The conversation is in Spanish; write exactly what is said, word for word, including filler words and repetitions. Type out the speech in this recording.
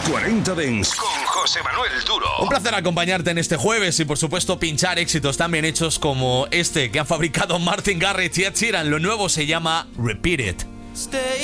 cuarenta Dance con José Manuel Duro. Un placer acompañarte en este jueves y por supuesto pinchar éxitos tan bien hechos como este que han fabricado Martin Garrix y Ed Sheeran. Lo nuevo se llama Repeat It. Stay